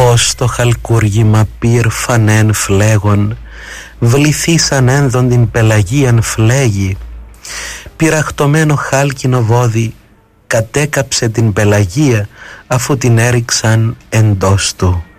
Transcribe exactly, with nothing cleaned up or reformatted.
Ως το χαλκούργημα πυρ φανέν φλέγον, βληθήσαν ένδον την πελαγίαν φλέγη, πυραχτωμένο χάλκινο βόδι κατέκαψε την πελαγία αφού την έριξαν εντός του.